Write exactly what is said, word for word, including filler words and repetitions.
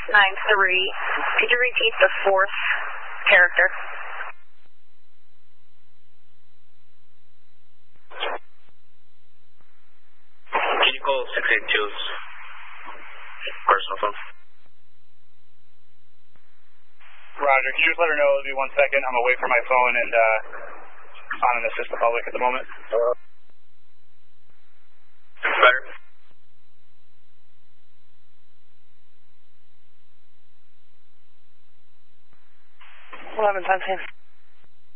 nine three. Could you repeat the fourth character? Can you call six eight two's personal phone? Roger. Can you just let her know it'll be one second? I'm away from my phone and uh, on an assist the public at the moment. Uh, better. eleven times ten.